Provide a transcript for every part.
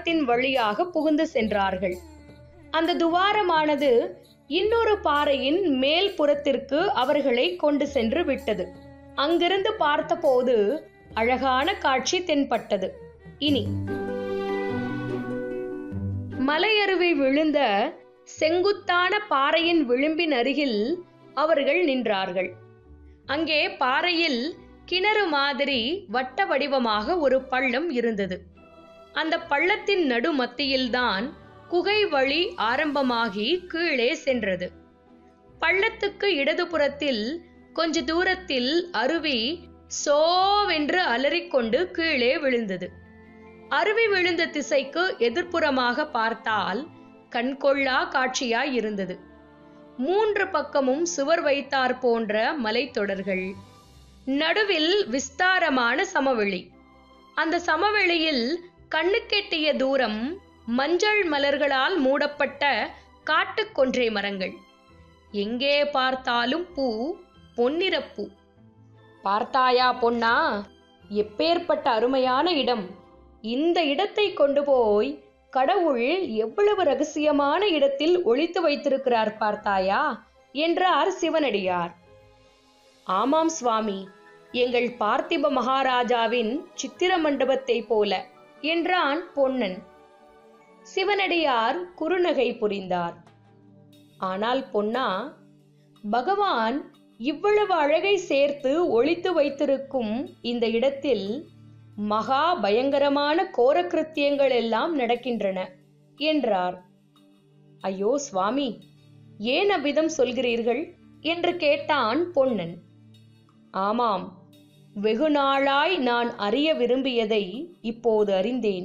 துவாரத்தின் வழியாக புகுந்து சென்றார்கள். அந்த துவாரமானது இன்னொரு பாறையின் மேல் புறத்திற்கு அவர்களை கொண்டு சென்று விட்டது. அங்கிருந்து பார்த்தபோது அழகான காட்சி தென்பட்டது. இனி மலையருவி விழுந்த செங்குத்தான பாறையின் விளிம்பின் அருகில் அவர்கள் நின்றார்கள். அங்கே பாறையில் கிணறு மாதிரி வட்ட வடிவமாக ஒரு பள்ளம் இருந்தது. அந்த பள்ளத்தின் நடு மத்தியில்தான் குகை வழி ஆரம்பமாகி கீழே சென்றது. பள்ளத்துக்கு இடதுபுறத்தில் கொஞ்ச தூரத்தில் அருவி சோவென்று அலறிக்கொண்டு கீழே விழுந்தது. அருவி விழுந்த திசைக்கு எதிர்ப்புறமாக பார்த்தால் கண்கொள்ளா காட்சியாய் இருந்தது. 3 பக்கமும் சுவர் வைத்தார் போன்ற மலைத்தொடர்கள், நடுவில் விஸ்தாரமான சமவெளி. அந்த சமவெளியில் கண்ணுக்கெட்டிய தூரம் மஞ்சள் மலர்களால் மூடப்பட்ட காட்டுக்கொன்றை மரங்கள். எங்கே பார்த்தாலும் பூ, பொன்னிறப்பூ. பார்த்தாயா பொன்னா, எப்பேற்பட்ட அருமையான இடம்! இந்த இடத்தை கொண்டு போய் கடவுள் எவ்வளவு ரகசியமான இடத்தில் ஒளித்து வைத்திருக்கிறார் பார்த்தாயா என்றார் சிவனடியார். ஆமாம் சுவாமி, எங்கள் பார்த்திப மகாராஜாவின் சித்திர மண்டபத்தை போல என்றான் பொன்னன். சிவனடியார் குறுநகை புரிந்தார். ஆனால் பொன்னா, பகவான் இவ்வளவு அழகை சேர்த்து ஒளித்து வைத்திருக்கும் இந்த இடத்தில் மகா பயங்கரமான கோரக்கிருத்தியங்கள் எல்லாம் நடக்கின்றன என்றார். ஐயோ சுவாமி, ஏன் அவ்விதம் சொல்கிறீர்கள் என்று கேட்டான் பொன்னன். ஆமாம், வெகு நாளாய் நான் அறிய விரும்பியதை இப்போது அறிந்தேன்.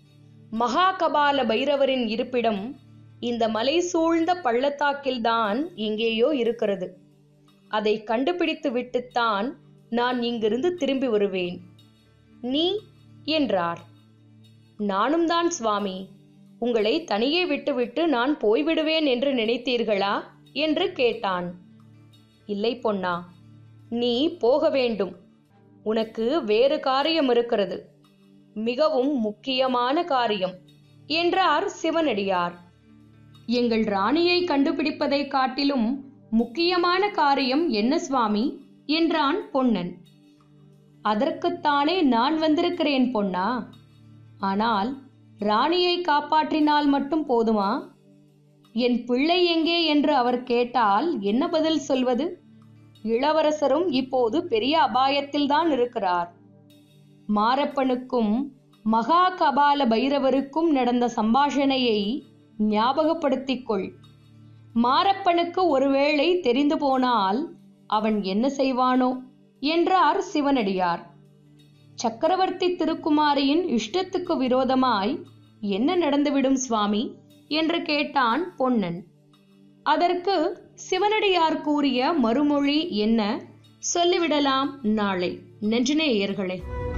மகாகபால பைரவரின் இருப்பிடம் இந்த மலை சூழ்ந்த பள்ளத்தாக்கில்தான் எங்கேயோ இருக்கிறது. அதை கண்டுபிடித்து விட்டுத்தான் நான் இங்கிருந்து திரும்பி வருவேன். நீ என்றார். நானும் தான் சுவாமி. உங்களை தனியே விட்டுவிட்டு நான் போய்விடுவேன் என்று நினைத்தீர்களா என்று கேட்டான். இல்லை பொன்னா, நீ போக வேண்டும். உனக்கு வேறு காரியம் இருக்கிறது, மிகவும் முக்கியமான காரியம் என்றார் சிவனடியார். எங்கள் ராணியை கண்டுபிடிப்பதை காட்டிலும் முக்கியமான காரியம் என்ன சுவாமி என்றான் பொன்னன். அதற்குத்தானே நான் வந்திருக்கிறேன் பொன்னா. ஆனால் ராணியை காப்பாற்றினால் மட்டும் போதுமா? என் பிள்ளை எங்கே என்று அவர் கேட்டால் என்ன பதில் சொல்வது? இளவரசரும் இப்போது பெரிய அபாயத்தில்தான் இருக்கிறார். மாரப்பனுக்கும் மகா கபால பைரவருக்கும் நடந்த சம்பாஷணையை ஞாபகப்படுத்திக் கொள். மாரப்பனுக்கு ஒருவேளை தெரிந்து போனால் அவன் என்ன செய்வானோ என்றார் சிவனடியார். சக்கரவர்த்தி திருக்குமாரியின் இஷ்டத்துக்கு விரோதமாய் என்ன நடந்துவிடும் சுவாமி என்று கேட்டான் பொன்னன். அதற்கு சிவனடியார் கூறிய மறுமொழி என்ன சொல்லிவிடலாம் நாளை. நெஞ்சநேயர்களே,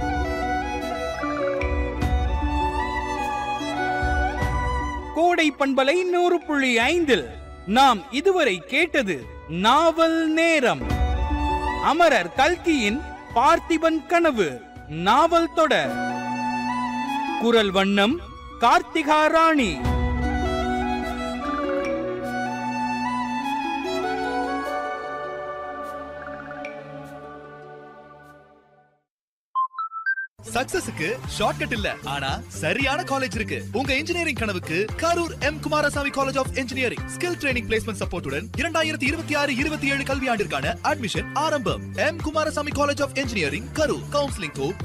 கோடை பண்பலை 100.5 நாம் இதுவரை கேட்டது நாவல் நேரம். அமரர் கல்கியின் பார்த்திபன் கனவு நாவல் தொடர். குரல் வண்ணம் கார்த்திகா ராணி. சக்சஸுக்கு ஷார்ட்கட் இல்ல, ஆனா சரியான காலேஜ் இருக்கு. உங்க இன்ஜினியரிங் கனவுக்கு Karur M Kumaraswamy college of engineering skill training placement சப்போர்ட்டுடன் 2026-27 கல்வியாண்டிற்கான அட்மிஷன் ஆரம்பம். M Kumaraswamy college of engineering Karur. Counselling code